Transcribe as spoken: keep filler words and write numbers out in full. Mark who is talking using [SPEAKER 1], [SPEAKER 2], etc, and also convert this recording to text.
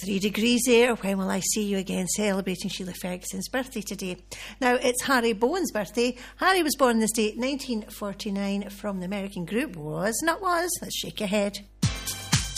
[SPEAKER 1] Three degrees there. When will I see you again? Celebrating Sheila Ferguson's birthday today. Now, it's Harry Bowen's birthday. Harry was born this date, nineteen forty-nine, from the American group Was Not Was. Let's shake your head.